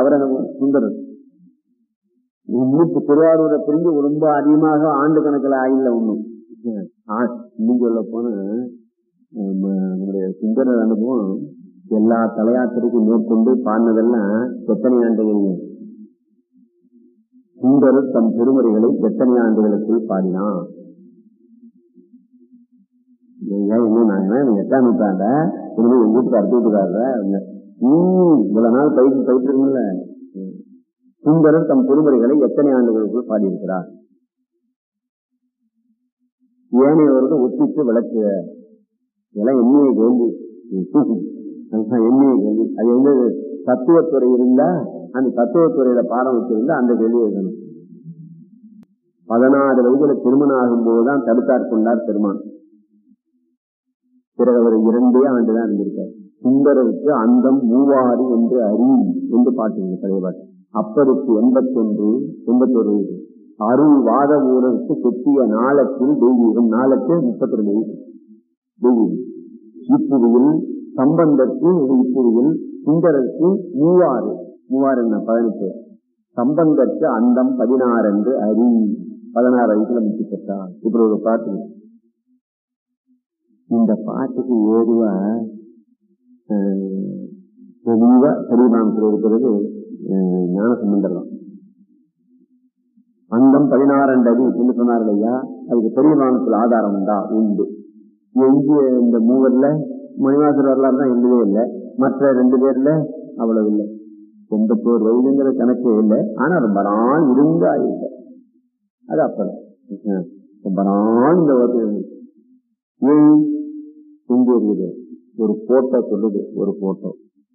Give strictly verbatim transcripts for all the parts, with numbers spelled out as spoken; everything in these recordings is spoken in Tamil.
அவரகம் சுந்தரர் இன்னும் திருவாரூரை பிரிஞ்சு ரொம்ப அதிகமாக ஆண்டு கணக்கில் ஆயில்ல ஒண்ணும் இன்னும் சொல்ல போன நம்முடைய சுந்தரர் அனுபவம் எல்லா தலையாத்திரைக்கும் மேற்கொண்டு பாடினதெல்லாம் எத்தனை ஆண்டுகள் சுந்தரர் தம் திருமுறைகளை எத்தனை ஆண்டுகளுக்குள் பாடினான். எட்டாம் நூற்றாண்ட இனிமே எங்க வீட்டுக்கு அடுத்து வீட்டுக்காரர் உம் இவ்வளவு நாள் பயிற்சி பயிற்சி இருக்குல்ல. சுந்தரர் தம் திருமுறைகளை எத்தனை ஆண்டுகளுக்குள் பாடியிருக்கிறார். ஏனையவர்கள் ஒத்திட்டு விளக்குக இதெல்லாம் எண்ணிய கேள்வி. எண்ணிய கேள்வி அது வந்து தத்துவத்துறை இருந்தா அந்த தத்துவத்துறையில பாடம் வச்சிருந்தா அந்த கேள்வி எழுதணும். பதினாறு வயதுல திருமணம் ஆகும் போதுதான் தடுத்தாற் கொண்டார் பெருமான். பிறகு அவர் இரண்டே ஆண்டுதான் இருந்திருக்கார். சுந்தரருக்கு அந்தம் மூவாறு என்று அறி என்று பாட்டு தலைவர். அப்பருக்கு எண்பத்தி ஒன்று எண்பத்தி ஒரு வயது. அருள் வாத ஊரருக்கு கொத்திய நாளத்தில் தெய்வீகம் நாளத்தில் முப்பத்தி ரெண்டு வயது தெய்வீகம். இப்புவியில் சம்பந்தற்கு இப்புவியில் சுந்தரருக்கு மூவாறு மூவாறு என்ன பதினெட்டு. சம்பந்தற்கு அந்தம் பதினாறு என்று அறி பதினாறு வயசுல முத்தி பெற்றார். இப்படி ஒரு பாட்டு. இந்த பாட்டுக்கு ஏதுவா தெளிவா பெரியமானத்தில் இருக்கிறது ஞான சம்பந்தர் தான். அந்தம் பதினாறு அடி என்று சொன்னார் இல்லையா, அதுக்கு பெரியமானத்தில் ஆதாரம் உண்டா? உண்டு. எஞ்சிய இந்த மூவர்ல மணிவாசர் வரலாறு தான் எழுதவே இல்லை. மற்ற ரெண்டு பேர்ல அவ்வளவு இல்லை. எண்பத்தோரு வயதுங்கிற கணக்கே இல்லை. ஆனா ரொம்ப நாள் இருந்தா இல்லை. அது அப்ப ரொம்ப நாள் இந்த ஏன் எங்க இருக்குது ஒரு போட்டோ சொல்லுது. ஒரு போட்டோ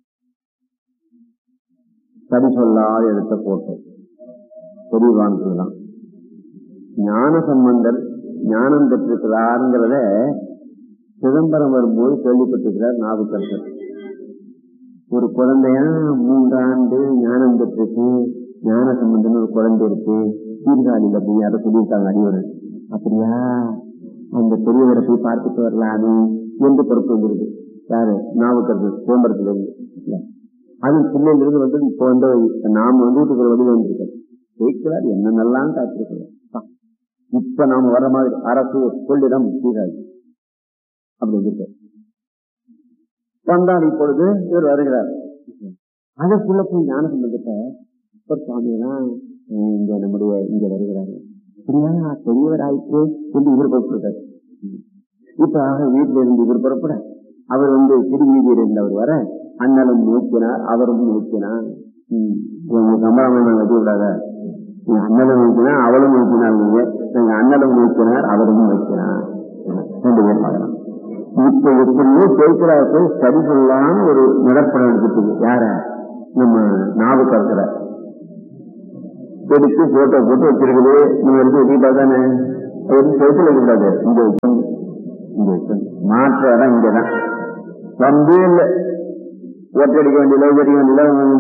சரி சொல்லாத எடுத்த போட்டோ பெரியவான்தான். ஞான சம்பந்தர் ஞானம் பெற்றிருக்கிறாருங்கிறத சிதம்பரம் வரும்போது கேள்விப்பட்டிருக்கிறார் நாவுக்கரசர். ஒரு குழந்தையா மூன்றாண்டு ஞானம் பெற்றிருக்கு, ஞான சம்பந்தம் ஒரு குழந்தை இருக்கு, சீர்காழியில் அப்படி யாரும் சொல்லியிருக்காங்க அடிவரன். அப்படியா அந்த பெரியவரை போய் பார்த்துட்டு வரலாமே என்று பொறுப்பு வந்துருக்கு. யாரு? நாவுக்கரசர் சிதம்பரத்துல இருந்து. அது பிள்ளையிலிருந்து வந்து இப்ப வந்து நாம வந்து வீட்டுக்கு ஒரு வழியில் வந்திருக்கோம். கேட்கிறார் என்னென்னலாம் காத்திருக்கிறோம். இப்ப நாம வர்ற மாதிரி அரசு கொள்ளிடம் சீர்காழி அப்படி வந்துட்டு வந்தால் இப்பொழுது இவர் வருகிறார். அதற்குள்ள போய் ஞான சம்பந்தத்தை சுவாமியெல்லாம் இங்க நம்முடைய இங்க வருகிறாரு. அப்படியா பெரியவர் ஆயிற்று என்று இவர் புறப்படுறாரு. இப்ப ஆக வீட்டில இருந்து இவர் புறப்பட அவர் வந்து திருவீதியில் இருந்தவர் வர அண்ணலும் நோக்கினார், அவரும் நோக்கினார். கம்பராமன் நாங்க வெட்டி விடாத, அண்ணலும் நோக்கினா அவளும் நோக்கினார். நீங்க நாங்க அண்ணலும் நோக்கினார் அவரும் நோக்கினார். ரெண்டு பேர் பார்க்கலாம். இப்ப எப்படியோ கேட்கிறார்கள் சரி சொல்லாம ஒரு நடப்படம் எடுத்துட்டு யார நம்ம நாவுக்கரசரை எடுத்து போட்டோ போட்டு வச்சிருக்குது. நீங்க எடுத்து வச்சுக்கிட்டா தானே சேர்த்து வைக்கூடாது. இங்க வைக்கணும் இங்க வைக்கணும் மாற்றம் இங்கதான் வந்து இல்லை. ஓட்டடிக்க வேண்டியல, உபரிக்க வேண்டியல,